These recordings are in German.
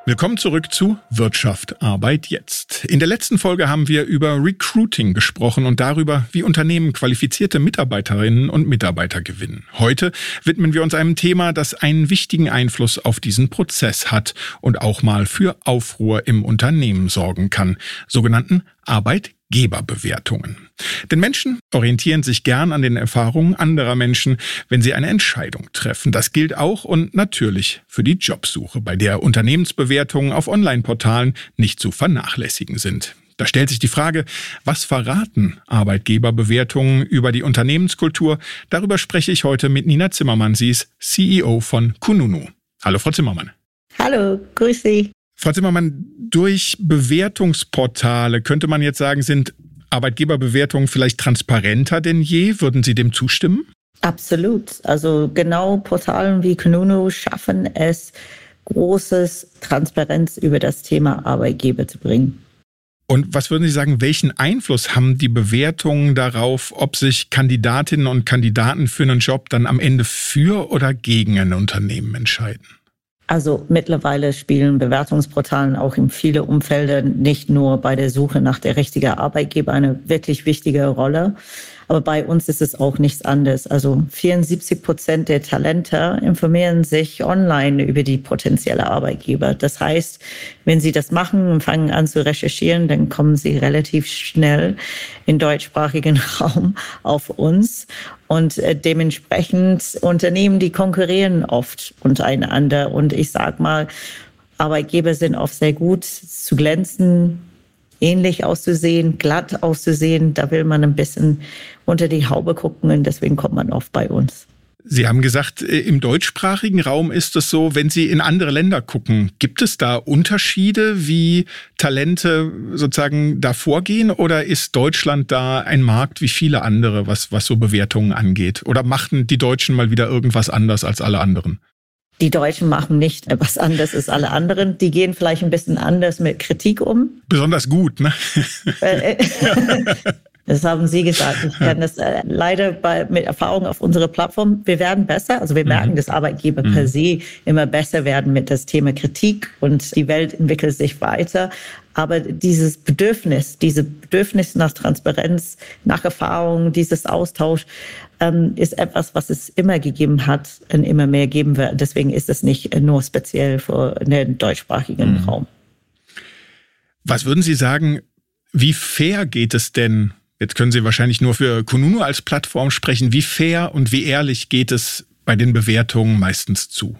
Willkommen zurück zu Wirtschaft, Arbeit jetzt. In der letzten Folge haben wir über Recruiting gesprochen und darüber, wie Unternehmen qualifizierte Mitarbeiterinnen und Mitarbeiter gewinnen. Heute widmen wir uns einem Thema, das einen wichtigen Einfluss auf diesen Prozess hat und auch mal für Aufruhr im Unternehmen sorgen kann, sogenannten Arbeitgeberbewertungen. Denn Menschen orientieren sich gern an den Erfahrungen anderer Menschen, wenn sie eine Entscheidung treffen. Das gilt auch und natürlich für die Jobsuche, bei der Unternehmensbewertungen auf Online-Portalen nicht zu vernachlässigen sind. Da stellt sich die Frage, was verraten Arbeitgeberbewertungen über die Unternehmenskultur? Darüber spreche ich heute mit Nina Zimmermann. Sie ist CEO von Kununu. Hallo, Frau Zimmermann. Hallo, grüß Sie. Frau Zimmermann, durch Bewertungsportale könnte man jetzt sagen, sind Arbeitgeberbewertungen vielleicht transparenter denn je? Würden Sie dem zustimmen? Absolut. Also genau Portalen wie Kununu schaffen es, großes Transparenz über das Thema Arbeitgeber zu bringen. Und was würden Sie sagen, welchen Einfluss haben die Bewertungen darauf, ob sich Kandidatinnen und Kandidaten für einen Job dann am Ende für oder gegen ein Unternehmen entscheiden? Also mittlerweile spielen Bewertungsportale auch in vielen Umfeldern, nicht nur bei der Suche nach der richtigen Arbeitgeber, eine wirklich wichtige Rolle. Aber bei uns ist es auch nichts anderes. Also 74% der Talente informieren sich online über die potenzielle Arbeitgeber. Das heißt, wenn sie das machen und fangen an zu recherchieren, dann kommen sie relativ schnell im deutschsprachigen Raum auf uns. Und dementsprechend Unternehmen, die konkurrieren oft untereinander. Und ich sag mal, Arbeitgeber sind oft sehr gut zu glänzen, ähnlich auszusehen, glatt auszusehen. Da will man ein bisschen unter die Haube gucken und deswegen kommt man oft bei uns. Sie haben gesagt, im deutschsprachigen Raum ist es so, wenn Sie in andere Länder gucken, gibt es da Unterschiede, wie Talente sozusagen da vorgehen, oder ist Deutschland da ein Markt wie viele andere, was so Bewertungen angeht? Oder machten die Deutschen mal wieder irgendwas anders als alle anderen? Die Deutschen machen nicht etwas anderes als alle anderen. Die gehen vielleicht ein bisschen anders mit Kritik um. Besonders gut, ne? Das haben Sie gesagt. Ich kann das leider mit Erfahrung auf unserer Plattform. Wir werden besser. Also wir merken, dass Arbeitgeber per se immer besser werden mit das Thema Kritik und die Welt entwickelt sich weiter. Aber dieses Bedürfnis nach Transparenz, nach Erfahrung, dieses Austausch ist etwas, was es immer gegeben hat und immer mehr geben wird. Deswegen ist es nicht nur speziell für den deutschsprachigen Raum. Was würden Sie sagen, wie fair geht es denn? Jetzt können Sie wahrscheinlich nur für Kununu als Plattform sprechen. Wie fair und wie ehrlich geht es bei den Bewertungen meistens zu?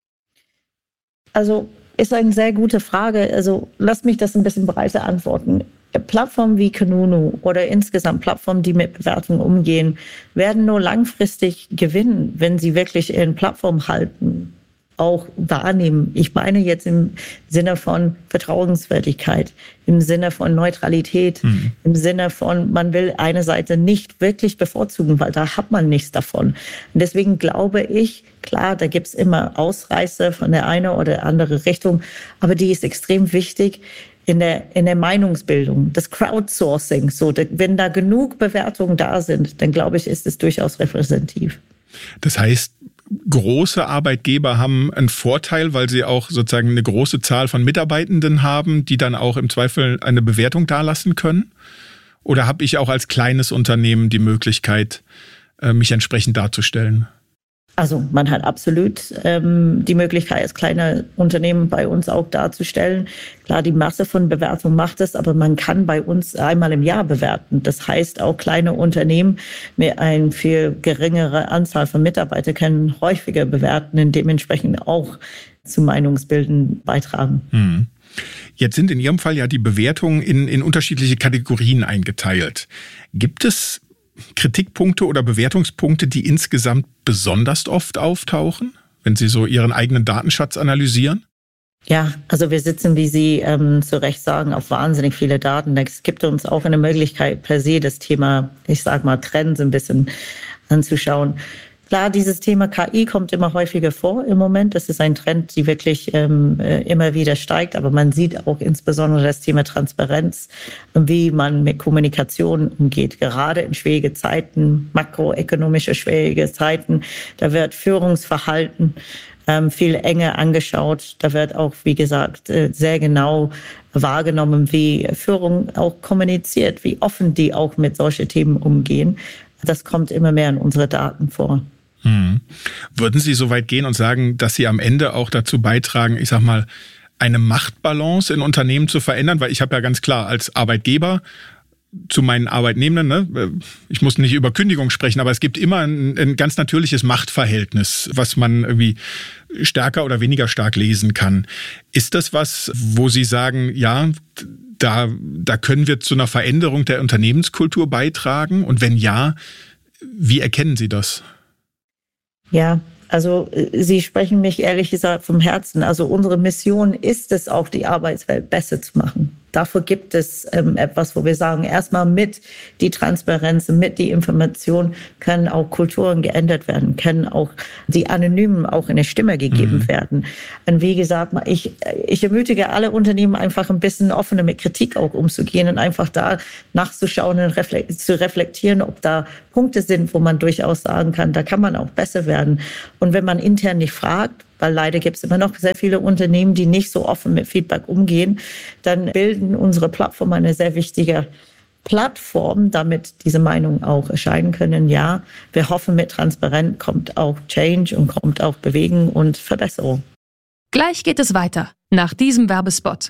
Also ist eine sehr gute Frage. Also lass mich das ein bisschen breiter antworten. Plattformen wie Kununu oder insgesamt Plattformen, die mit Bewertungen umgehen, werden nur langfristig gewinnen, wenn sie wirklich ihren Plattform halten, auch wahrnehmen. Ich meine jetzt im Sinne von Vertrauenswürdigkeit, im Sinne von Neutralität, im Sinne von, man will eine Seite nicht wirklich bevorzugen, weil da hat man nichts davon. Und deswegen glaube ich, klar, da gibt's immer Ausreißer von der einen oder anderen Richtung, aber die ist extrem wichtig in der Meinungsbildung, das Crowdsourcing. So, wenn da genug Bewertungen da sind, dann glaube ich, ist es durchaus repräsentativ. Das heißt, große Arbeitgeber haben einen Vorteil, weil sie auch sozusagen eine große Zahl von Mitarbeitenden haben, die dann auch im Zweifel eine Bewertung dalassen können? Oder habe ich auch als kleines Unternehmen die Möglichkeit, mich entsprechend darzustellen? Also man hat absolut die Möglichkeit, als kleine Unternehmen bei uns auch darzustellen. Klar, die Masse von Bewertungen macht es, aber man kann bei uns einmal im Jahr bewerten. Das heißt, auch kleine Unternehmen mit einer viel geringeren Anzahl von Mitarbeitern können häufiger bewerten und dementsprechend auch zu Meinungsbilden beitragen. Jetzt sind in Ihrem Fall ja die Bewertungen in unterschiedliche Kategorien eingeteilt. Gibt es Kritikpunkte oder Bewertungspunkte, die insgesamt besonders oft auftauchen, wenn Sie so Ihren eigenen Datenschatz analysieren? Ja, also wir sitzen, wie Sie zu Recht sagen, auf wahnsinnig viele Daten. Es gibt uns auch eine Möglichkeit, per se das Thema, ich sag mal, Trends ein bisschen anzuschauen. Klar, dieses Thema KI kommt immer häufiger vor im Moment. Das ist ein Trend, die wirklich immer wieder steigt. Aber man sieht auch insbesondere das Thema Transparenz, wie man mit Kommunikation umgeht. Gerade in schwierigen Zeiten, makroökonomische schwierige Zeiten, da wird Führungsverhalten viel enger angeschaut. Da wird auch, wie gesagt, sehr genau wahrgenommen, wie Führung auch kommuniziert, wie offen die auch mit solchen Themen umgehen. Das kommt immer mehr in unsere Daten vor. Würden Sie so weit gehen und sagen, dass Sie am Ende auch dazu beitragen, ich sag mal, eine Machtbalance in Unternehmen zu verändern? Weil ich habe ja ganz klar als Arbeitgeber zu meinen Arbeitnehmenden, ne, ich muss nicht über Kündigung sprechen, aber es gibt immer ein ganz natürliches Machtverhältnis, was man irgendwie stärker oder weniger stark lesen kann. Ist das was, wo Sie sagen, ja, da können wir zu einer Veränderung der Unternehmenskultur beitragen? Und wenn ja, wie erkennen Sie das? Ja, also Sie sprechen mich ehrlich gesagt vom Herzen. Also unsere Mission ist es auch, die Arbeitswelt besser zu machen. Dafür gibt es etwas, wo wir sagen, erstmal mit die Transparenz, mit die Information können auch Kulturen geändert werden, können auch die Anonymen auch eine Stimme gegeben werden. Und wie gesagt, ich ermutige alle Unternehmen einfach ein bisschen offener mit Kritik auch umzugehen und einfach da nachzuschauen und zu reflektieren, ob da Punkte sind, wo man durchaus sagen kann, da kann man auch besser werden. Und wenn man intern nicht fragt, weil leider gibt es immer noch sehr viele Unternehmen, die nicht so offen mit Feedback umgehen, dann bilden unsere Plattform eine sehr wichtige Plattform, damit diese Meinungen auch erscheinen können. Ja, wir hoffen, mit Transparenz kommt auch Change und kommt auch Bewegung und Verbesserung. Gleich geht es weiter, nach diesem Werbespot.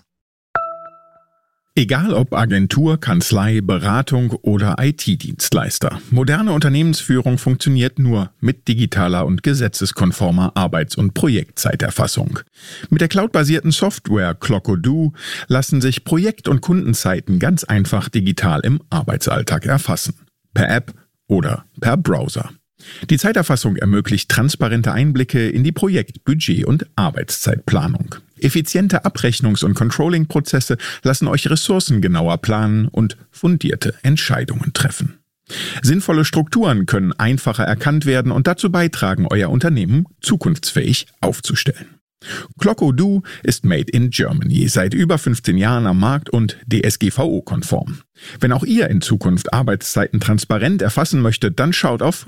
Egal ob Agentur, Kanzlei, Beratung oder IT-Dienstleister. Moderne Unternehmensführung funktioniert nur mit digitaler und gesetzeskonformer Arbeits- und Projektzeiterfassung. Mit der cloudbasierten Software Clock-O-Do lassen sich Projekt- und Kundenzeiten ganz einfach digital im Arbeitsalltag erfassen. Per App oder per Browser. Die Zeiterfassung ermöglicht transparente Einblicke in die Projekt-, Budget- und Arbeitszeitplanung. Effiziente Abrechnungs- und Controlling-Prozesse lassen euch Ressourcen genauer planen und fundierte Entscheidungen treffen. Sinnvolle Strukturen können einfacher erkannt werden und dazu beitragen, euer Unternehmen zukunftsfähig aufzustellen. Clock-O-Do ist made in Germany, seit über 15 Jahren am Markt und DSGVO-konform. Wenn auch ihr in Zukunft Arbeitszeiten transparent erfassen möchtet, dann schaut auf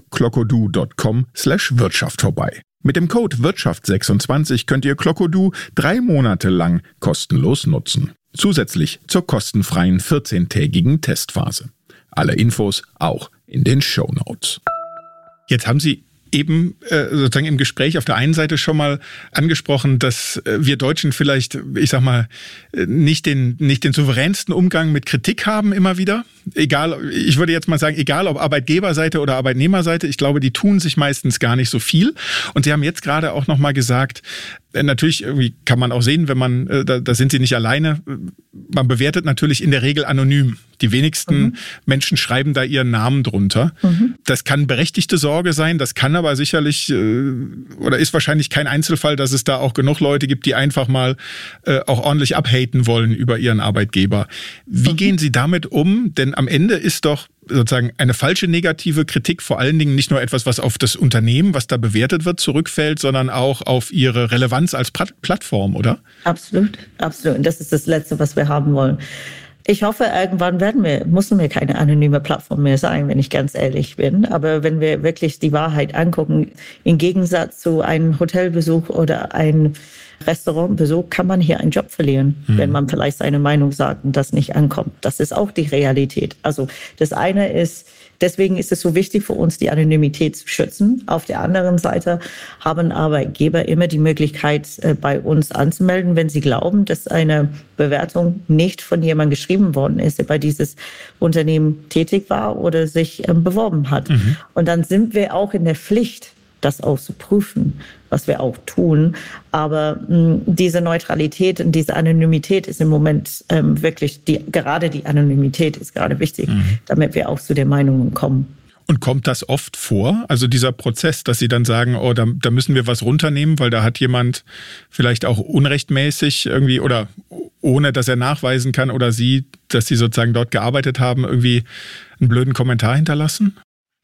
clockodo.com/Wirtschaft vorbei. Mit dem Code Wirtschaft26 könnt ihr Clock-O-Do 3 Monate lang kostenlos nutzen. Zusätzlich zur kostenfreien 14-tägigen Testphase. Alle Infos auch in den Shownotes. Jetzt haben Sie eben sozusagen im Gespräch auf der einen Seite schon mal angesprochen, dass wir Deutschen vielleicht, ich sag mal, nicht den souveränsten Umgang mit Kritik haben immer wieder. Egal, ich würde jetzt mal sagen, egal ob Arbeitgeberseite oder Arbeitnehmerseite, ich glaube, die tun sich meistens gar nicht so viel. Und Sie haben jetzt gerade auch noch mal gesagt, natürlich irgendwie kann man auch sehen, wenn man, da sind Sie nicht alleine, man bewertet natürlich in der Regel anonym. Die wenigsten Menschen schreiben da ihren Namen drunter. Das kann berechtigte Sorge sein, das kann aber sicherlich oder ist wahrscheinlich kein Einzelfall, dass es da auch genug Leute gibt, die einfach mal auch ordentlich abhaten wollen über ihren Arbeitgeber. Wie gehen Sie damit um? Denn am Ende ist doch sozusagen eine falsche negative Kritik vor allen Dingen nicht nur etwas, was auf das Unternehmen, was da bewertet wird, zurückfällt, sondern auch auf ihre Relevanz als Plattform, oder? Absolut, absolut. Und das ist das Letzte, was wir haben wollen. Ich hoffe, irgendwann müssen wir keine anonyme Plattform mehr sein, wenn ich ganz ehrlich bin. Aber wenn wir wirklich die Wahrheit angucken, im Gegensatz zu einem Hotelbesuch oder einem Restaurantbesuch, kann man hier einen Job verlieren, wenn man vielleicht seine Meinung sagt und das nicht ankommt. Das ist auch die Realität. Also das eine ist, deswegen ist es so wichtig für uns, die Anonymität zu schützen. Auf der anderen Seite haben Arbeitgeber immer die Möglichkeit, bei uns anzumelden, wenn sie glauben, dass eine Bewertung nicht von jemandem geschrieben worden ist, der bei dieses Unternehmen tätig war oder sich beworben hat. Und dann sind wir auch in der Pflicht, das auch zu prüfen, was wir auch tun. Aber diese Neutralität und diese Anonymität ist im Moment wirklich, gerade die Anonymität ist gerade wichtig, damit wir auch zu den Meinungen kommen. Und kommt das oft vor? Also dieser Prozess, dass Sie dann sagen, oh, da müssen wir was runternehmen, weil da hat jemand vielleicht auch unrechtmäßig irgendwie oder ohne, dass er nachweisen kann oder Sie, dass Sie sozusagen dort gearbeitet haben, irgendwie einen blöden Kommentar hinterlassen?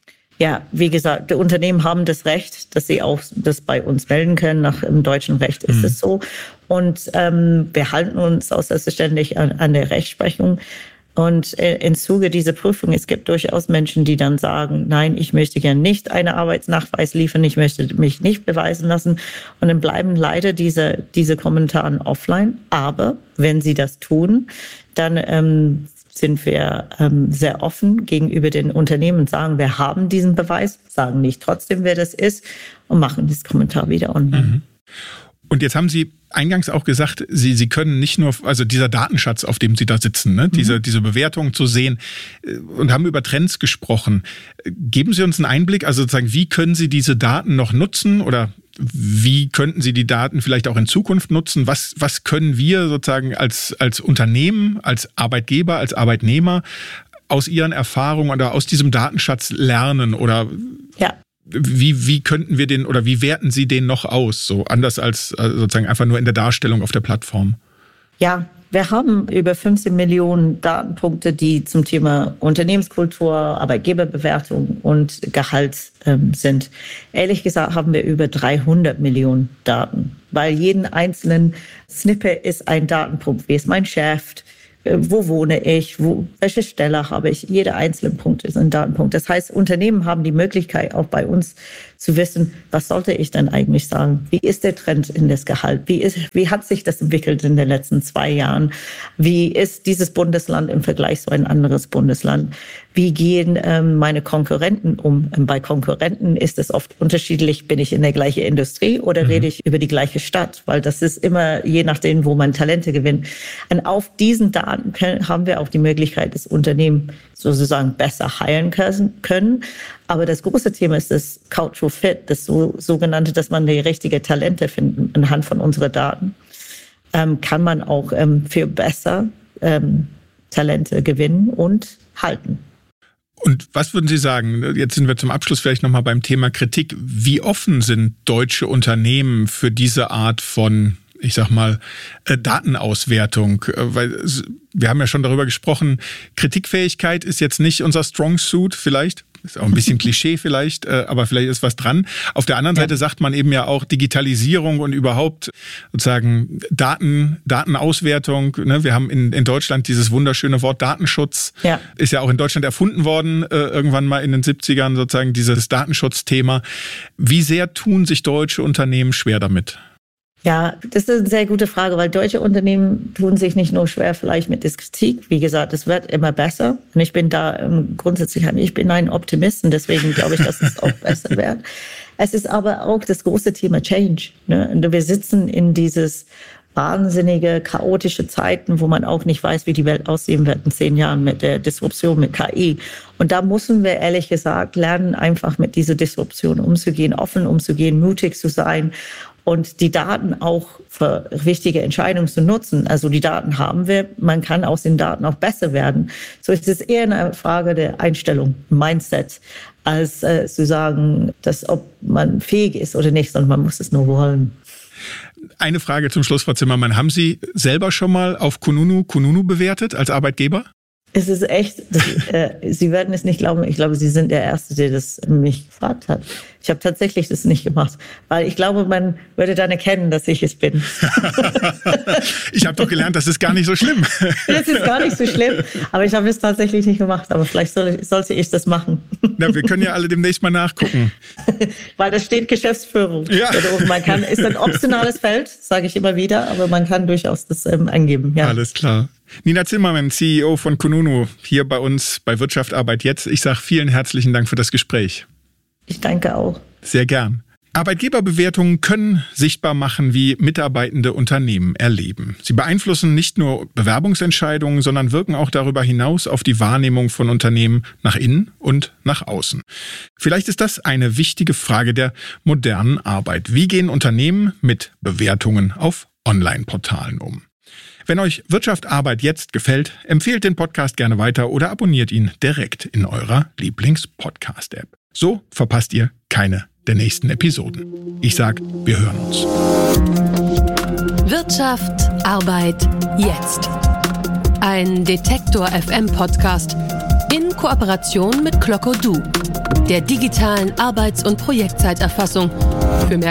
Ja, wie gesagt, die Unternehmen haben das Recht, dass sie auch das bei uns melden können. Nach dem deutschen Recht ist es so. Und wir halten uns auch selbstverständlich an der Rechtsprechung. Und im Zuge dieser Prüfung, es gibt durchaus Menschen, die dann sagen, nein, ich möchte gerne nicht einen Arbeitsnachweis liefern, ich möchte mich nicht beweisen lassen. Und dann bleiben leider diese Kommentare offline. Aber wenn sie das tun, dann sind wir sehr offen gegenüber den Unternehmen und sagen, wir haben diesen Beweis, sagen nicht trotzdem, wer das ist und machen das Kommentar wieder online. Mhm. Und jetzt haben Sie eingangs auch gesagt, Sie können nicht nur, also dieser Datenschatz, auf dem Sie da sitzen, ne, diese Bewertung zu sehen, und haben über Trends gesprochen. Geben Sie uns einen Einblick, also sozusagen, wie können Sie diese Daten noch nutzen oder wie könnten Sie die Daten vielleicht auch in Zukunft nutzen? Was können wir sozusagen als Unternehmen, als Arbeitgeber, als Arbeitnehmer aus Ihren Erfahrungen oder aus diesem Datenschatz lernen oder wie könnten wir den oder wie werten Sie den noch aus? So anders als sozusagen einfach nur in der Darstellung auf der Plattform. Ja, wir haben über 15 Millionen Datenpunkte, die zum Thema Unternehmenskultur, Arbeitgeberbewertung und Gehalt sind. Ehrlich gesagt haben wir über 300 Millionen Daten, weil jeden einzelnen Snippet ist ein Datenpunkt. Wie ist mein Chef? Wo wohne ich? Welche Stelle habe ich? Jeder einzelne Punkt ist ein Datenpunkt. Das heißt, Unternehmen haben die Möglichkeit, auch bei uns zu wissen, was sollte ich denn eigentlich sagen? Wie ist der Trend in das Gehalt? Wie hat sich das entwickelt in den letzten 2 Jahren? Wie ist dieses Bundesland im Vergleich zu ein anderes Bundesland? Wie gehen meine Konkurrenten um? Bei Konkurrenten ist es oft unterschiedlich, bin ich in der gleichen Industrie oder rede ich über die gleiche Stadt? Weil das ist immer je nachdem, wo man Talente gewinnt. Und auf diesen Daten haben wir auch die Möglichkeit, das Unternehmen sozusagen besser heilen können. Aber das große Thema ist das Cultural Fit, das sogenannte, dass man die richtigen Talente findet. Anhand von unseren Daten kann man auch viel besser Talente gewinnen und halten. Und was würden Sie sagen, jetzt sind wir zum Abschluss vielleicht nochmal beim Thema Kritik, wie offen sind deutsche Unternehmen für diese Art von, ich sag mal, Datenauswertung? Weil wir haben ja schon darüber gesprochen, Kritikfähigkeit ist jetzt nicht unser Strong Suit vielleicht. Ist auch ein bisschen Klischee vielleicht, aber vielleicht ist was dran. Auf der anderen Seite sagt man eben ja auch Digitalisierung und überhaupt sozusagen Datenauswertung. Ne? Wir haben in Deutschland dieses wunderschöne Wort Datenschutz. Ja. Ist ja auch in Deutschland erfunden worden, irgendwann mal in den 70ern sozusagen dieses Datenschutzthema. Wie sehr tun sich deutsche Unternehmen schwer damit? Ja, das ist eine sehr gute Frage, weil deutsche Unternehmen tun sich nicht nur schwer vielleicht mit der Kritik. Wie gesagt, es wird immer besser. Und ich bin da grundsätzlich, ich bin ein Optimist und deswegen glaube ich, dass es auch besser wird. Es ist aber auch das große Thema Change. Ne? Und wir sitzen in dieses wahnsinnige, chaotische Zeiten, wo man auch nicht weiß, wie die Welt aussehen wird in 10 Jahren mit der Disruption, mit KI. Und da müssen wir ehrlich gesagt lernen, einfach mit dieser Disruption umzugehen, offen umzugehen, mutig zu sein und die Daten auch für wichtige Entscheidungen zu nutzen. Also die Daten haben wir, man kann aus den Daten auch besser werden. So ist es eher eine Frage der Einstellung, Mindset, als zu sagen, dass ob man fähig ist oder nicht, sondern man muss es nur wollen. Eine Frage zum Schluss, Frau Zimmermann. Haben Sie selber schon mal auf Kununu bewertet als Arbeitgeber? Es ist echt, Sie werden es nicht glauben, ich glaube, Sie sind der Erste, der das mich gefragt hat. Ich habe tatsächlich das nicht gemacht, weil ich glaube, man würde dann erkennen, dass ich es bin. Ich habe doch gelernt, das ist gar nicht so schlimm. Das ist gar nicht so schlimm, aber ich habe es tatsächlich nicht gemacht, aber vielleicht sollte ich das machen. Na, wir können ja alle demnächst mal nachgucken. Weil da steht Geschäftsführung. Ja. Man kann, ist ein optionales Feld, sage ich immer wieder, aber man kann durchaus das angeben. Ja. Alles klar. Nina Zimmermann, CEO von Kununu, hier bei uns bei Wirtschaft Arbeit Jetzt. Ich sage vielen herzlichen Dank für das Gespräch. Ich danke auch. Sehr gern. Arbeitgeberbewertungen können sichtbar machen, wie Mitarbeitende Unternehmen erleben. Sie beeinflussen nicht nur Bewerbungsentscheidungen, sondern wirken auch darüber hinaus auf die Wahrnehmung von Unternehmen nach innen und nach außen. Vielleicht ist das eine wichtige Frage der modernen Arbeit. Wie gehen Unternehmen mit Bewertungen auf Online-Portalen um? Wenn euch Wirtschaft Arbeit Jetzt gefällt, empfehlt den Podcast gerne weiter oder abonniert ihn direkt in eurer Lieblings-Podcast-App. So verpasst ihr keine der nächsten Episoden. Ich sag, wir hören uns. Wirtschaft Arbeit Jetzt. Ein Detektor FM Podcast in Kooperation mit Clocko Du, der digitalen Arbeits- und Projektzeiterfassung für mehr